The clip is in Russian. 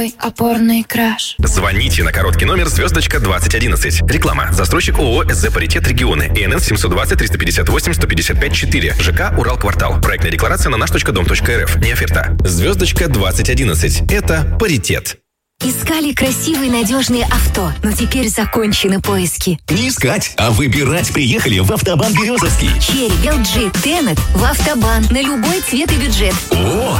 Опорный краш. Звоните на короткий номер *2011. Реклама. Застройщик ООО СЗ «Паритет Регионы». ИНН 720-358-155-4. ЖК «Уралквартал». Проектная декларация на наш.дом.рф. Не оферта. *2011. Это «Паритет». Искали красивые, надежные авто, но теперь закончены поиски. Не искать, а выбирать приехали в Автобан Березовский. Черри, LG, Тенет в Автобан на любой цвет и бюджет. О,